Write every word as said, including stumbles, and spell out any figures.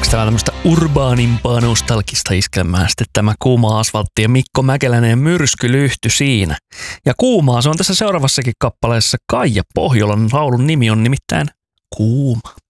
Onko tämä tämmöistä urbaanimpaa nostalgista iskelmää sitten tämä Kuuma asfaltti ja Mikko Mäkelänen ja Myrskylyhty siinä. Ja kuumaa se on tässä seuraavassakin kappaleessa. Kaija Pohjolan laulun nimi on nimittäin Kuuma.